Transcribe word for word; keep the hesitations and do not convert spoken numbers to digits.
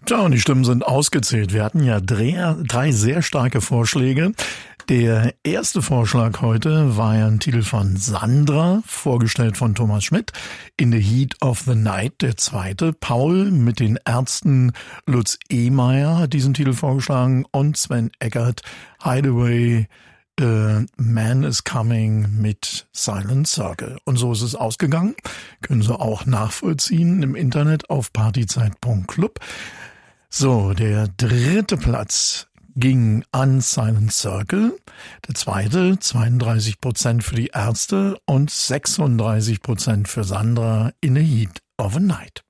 Tja, und die Stimmen sind ausgezählt. Wir hatten ja drei, drei sehr starke Vorschläge. Der erste Vorschlag heute war ja ein Titel von Sandra, vorgestellt von Thomas Schmidt, In the Heat of the Night. Der zweite, Paul mit den Ärzten, Lutz Ehmeier hat diesen Titel vorgeschlagen und Sven Eckert, Hideaway, Uh, Man is Coming mit Silent Circle. Und so ist es ausgegangen. Können Sie auch nachvollziehen im Internet auf partyzeit punkt club. So, der dritte Platz ging an Silent Circle. Der zweite, zweiunddreißig Prozent für die Ärzte und sechsunddreißig Prozent für Sandra, In the Heat of a Night.